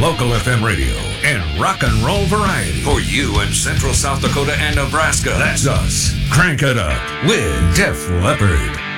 local FM radio, and rock and roll variety. For you in Central South Dakota and Nebraska, that's us. Crank it up with Def Leppard.